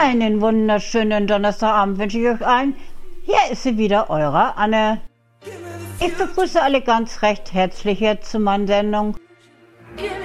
Einen wunderschönen Donnerstagabend wünsche ich euch allen. Hier ist sie wieder, eure Anne. Ich begrüße alle ganz recht herzlich jetzt zu meiner Sendung.